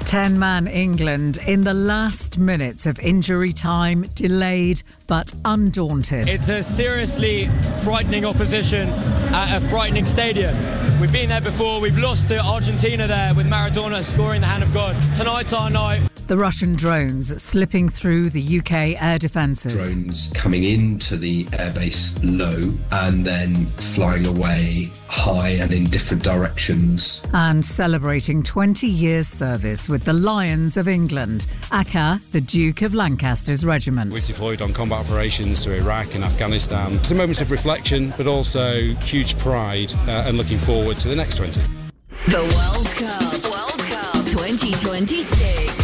10-man England in the last minutes of injury time, delayed but undaunted. It's a seriously frightening opposition at a frightening stadium. We've been there before. We've lost to Argentina there with Maradona scoring the hand of God. Tonight's our night. The Russian drones slipping through the UK air defences. Drones coming into the airbase low and then flying away high and in different directions. And celebrating 20 years service with the Lions of England, aka the Duke of Lancaster's regiment. We've deployed on combat operations to Iraq and Afghanistan. Some moments of reflection, but also huge pride and looking forward to the next 20. The World Cup 2026.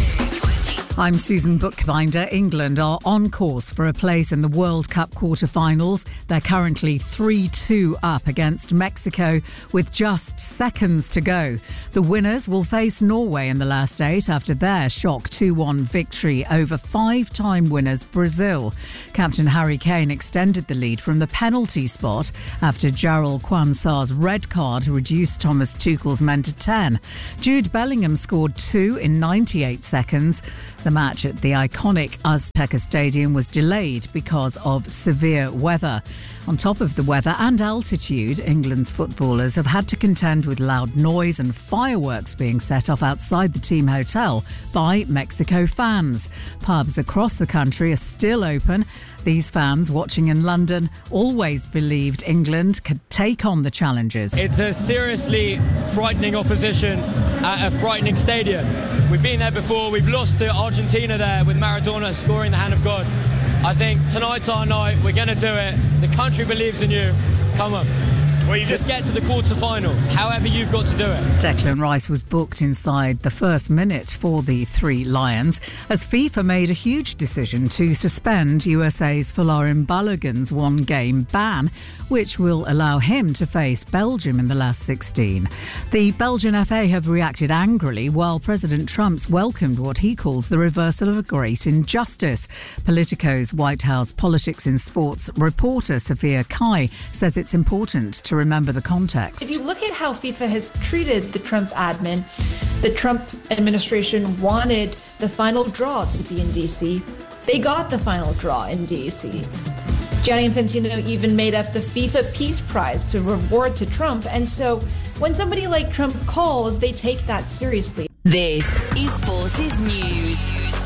I'm Susan Bookbinder. England are on course for a place in the World Cup quarter-finals. They're currently 3-2 up against Mexico with just seconds to go. The winners will face Norway in the last 8 after their shock 2-1 victory over 5-time winners Brazil. Captain Harry Kane extended the lead from the penalty spot after Jarrell Quansah's red card reduced Thomas Tuchel's men to 10. Jude Bellingham scored 2 in 98 seconds. The match at the iconic Azteca Stadium was delayed because of severe weather. On top of the weather and altitude, England's footballers have had to contend with loud noise and fireworks being set off outside the team hotel by Mexico fans. Pubs across the country are still open. These fans watching in London always believed England could take on the challengers. It's a seriously frightening opposition at a frightening stadium. We've been there before. We've lost to Argentina there with Maradona scoring the hand of God. I think tonight's our night. We're going to do it. The country believes in you. Come on. Well, you just get to the quarter-final, however you've got to do it. Declan Rice was booked inside the first minute for the Three Lions as FIFA made a huge decision to suspend USA's Folarin Balogun's one-game ban, which will allow him to face Belgium in the last 16. The Belgian FA have reacted angrily while President Trump's welcomed what he calls the reversal of a great injustice. Politico's White House Politics in Sports reporter Sophia Kai says it's important to remember the context. If you look at how FIFA has treated the Trump admin, the Trump administration wanted the final draw to be in D.C. They got the final draw in D.C. Gianni Infantino even made up the FIFA Peace Prize to reward to Trump. And so when somebody like Trump calls, they take that seriously. This is Forces News.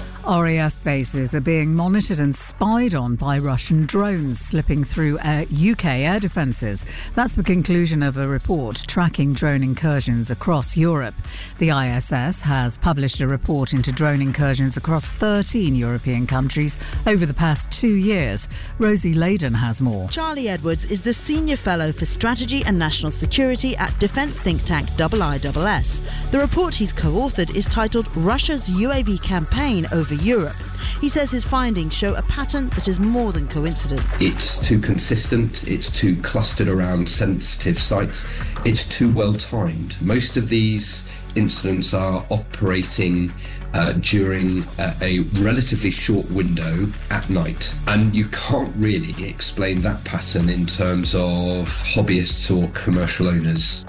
RAF bases are being monitored and spied on by Russian drones slipping through UK air defences. That's the conclusion of a report tracking drone incursions across Europe. The ISS has published a report into drone incursions across 13 European countries over the past 2 years. Rosie Layden has more. Charlie Edwards is the Senior Fellow for Strategy and National Security at defence think tank IISS. The report he's co-authored is titled Russia's UAV Campaign over Europe. He says his findings show a pattern that is more than coincidence. It's too consistent, it's too clustered around sensitive sites, it's too well timed. Most of these incidents are operating during a relatively short window at night, and you can't really explain that pattern in terms of hobbyists or commercial owners.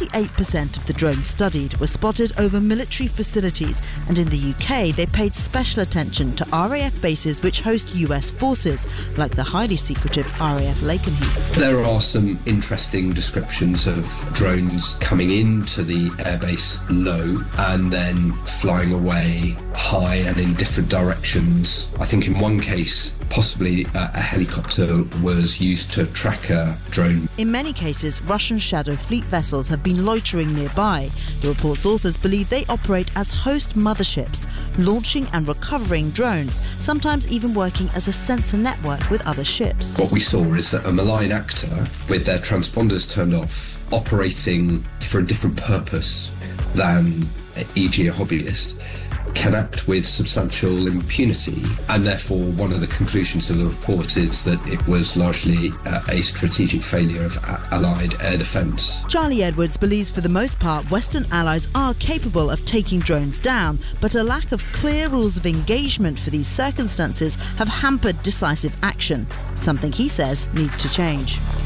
48% of the drones studied were spotted over military facilities, and in the UK they paid special attention to RAF bases which host US forces, like the highly secretive RAF Lakenheath. There are some interesting descriptions of drones coming into the airbase low and then flying away high and in different directions. I think in one case, possibly a helicopter was used to track a drone. In many cases, Russian Shadow Fleet vessels have been loitering nearby. The report's authors believe they operate as host motherships, launching and recovering drones, sometimes even working as a sensor network with other ships. What we saw is that a malign actor, with their transponders turned off, operating for a different purpose than e.g. a hobbyist, can act with substantial impunity, and therefore one of the conclusions of the report is that it was largely a strategic failure of Allied air defence. Charlie Edwards believes for the most part Western allies are capable of taking drones down, but a lack of clear rules of engagement for these circumstances have hampered decisive action, something he says needs to change.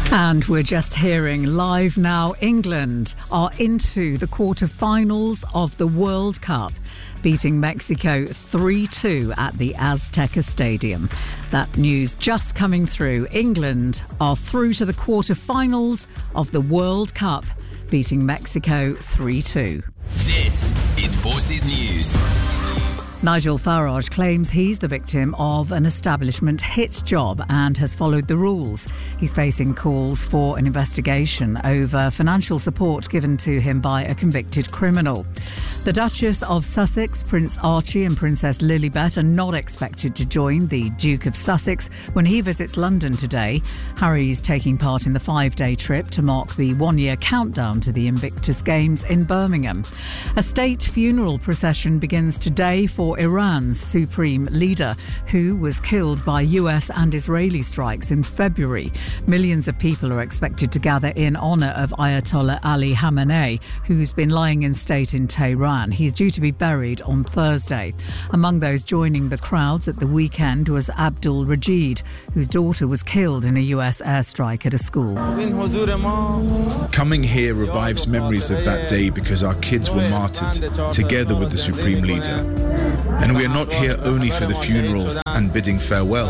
And we're just hearing live now, England are into the quarter-finals of the World Cup, beating Mexico 3-2 at the Azteca Stadium. That news just coming through. England are through to the quarter-finals of the World Cup, beating Mexico 3-2. This is Forces News. Nigel Farage claims he's the victim of an establishment hit job and has followed the rules. He's facing calls for an investigation over financial support given to him by a convicted criminal. The Duchess of Sussex, Prince Archie and Princess Lilibet are not expected to join the Duke of Sussex when he visits London today. Harry's taking part in the 5-day trip to mark the one-year countdown to the Invictus Games in Birmingham. A state funeral procession begins today for Iran's supreme leader, who was killed by US and Israeli strikes in February. Millions of people are expected to gather in honour of Ayatollah Ali Khamenei, who's been lying in state in Tehran. He's due to be buried on Thursday. Among those joining the crowds at the weekend was Abdul Rajid, whose daughter was killed in a US airstrike at a school. Coming here revives memories of that day because our kids were martyred together with the supreme leader. And we are not here only for the funeral and bidding farewell.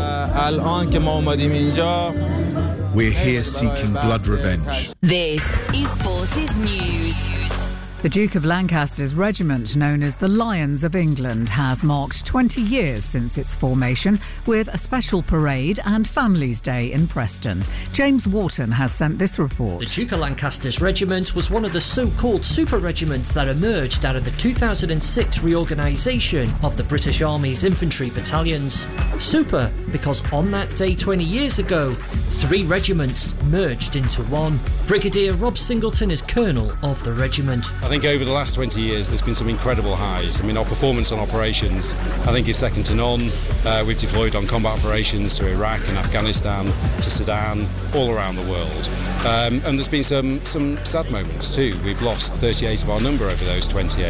We're here seeking blood revenge. This is Forces News. The Duke of Lancaster's regiment, known as the Lions of England, has marked 20 years since its formation with a special parade and Families' Day in Preston. James Wharton has sent this report. The Duke of Lancaster's regiment was one of the so-called super regiments that emerged out of the 2006 reorganisation of the British Army's infantry battalions. Super because on that day 20 years ago, 3 regiments merged into one. Brigadier Rob Singleton is colonel of the regiment. I think over the last 20 years there's been some incredible highs. I mean, our performance on operations I think is second to none. We've deployed on combat operations to Iraq and Afghanistan, to Sudan, all around the world. And there's been some sad moments too. We've lost 38 of our number over those 20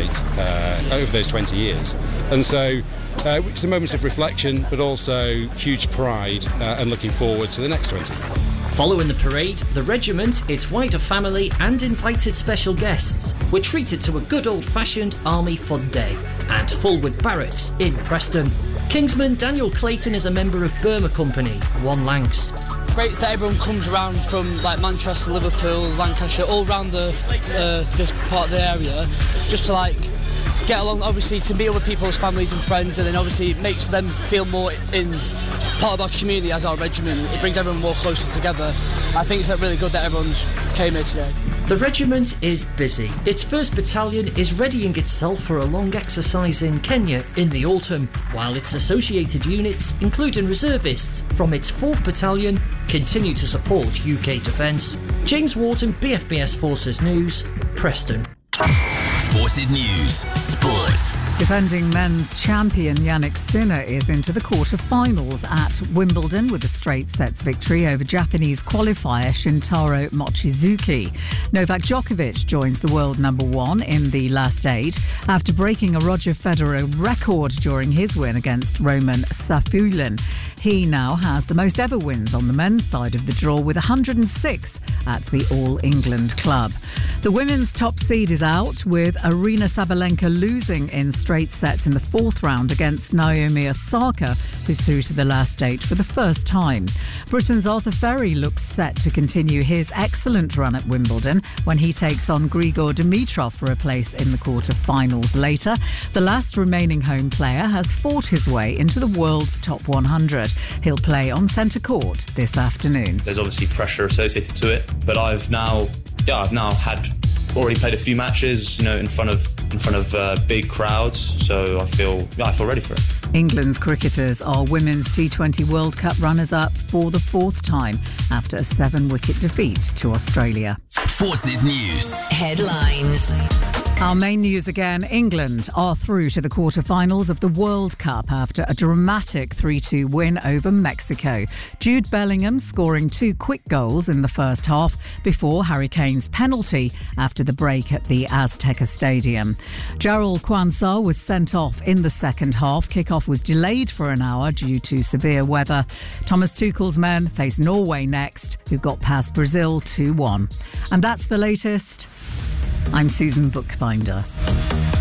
years. And so some moments of reflection, but also huge pride and looking forward to the next 20. Following the parade, the regiment, its wider family and invited special guests were treated to a good old-fashioned army fun day at Fulwood Barracks in Preston. Kingsman Daniel Clayton is a member of Burma Company, 1 Lancs. Great that everyone comes around from like Manchester, Liverpool, Lancashire, all around this part of the area, just to like get along, obviously to meet other people's families and friends, and then obviously it makes them feel more in part of our community as our regiment. It brings everyone more closer together. I think it's really good that everyone's came here today. The regiment is busy. Its 1st Battalion is readying itself for a long exercise in Kenya in the autumn, while its associated units, including reservists from its 4th Battalion, continue to support UK defence. James Wharton, BFBS Forces News, Preston. Forces News, Sports. Defending men's champion Yannick Sinner is into the quarter-finals at Wimbledon with a straight sets victory over Japanese qualifier Shintaro Mochizuki. Novak Djokovic joins the world number 1 in the last 8 after breaking a Roger Federer record during his win against Roman Safulin. He now has the most ever wins on the men's side of the draw with 106 at the All England club. The women's top seed is out with Aryna Sabalenka losing in straight sets in the 4th round against Naomi Osaka, who's through to the last 8 for the first time. Britain's Arthur Ferry looks set to continue his excellent run at Wimbledon when he takes on Grigor Dimitrov for a place in the quarter-finals later. The last remaining home player has fought his way into the world's top 100. He'll play on centre court this afternoon. There's obviously pressure associated to it, but I've now already played a few matches, in front of big crowds, so I feel ready for it. England's cricketers are Women's T20 World Cup runners-up for the 4th time after a 7-wicket defeat to Australia. Forces News. Headlines. Our main news again. England are through to the quarter-finals of the World Cup after a dramatic 3-2 win over Mexico. Jude Bellingham scoring 2 quick goals in the first half before Harry Kane's penalty after the break at the Azteca Stadium. Jarrell Quansah was sent off in the second half. Kick-off was delayed for an hour due to severe weather. Thomas Tuchel's men face Norway next, who got past Brazil 2-1. And that's the latest. I'm Susan Bookbinder.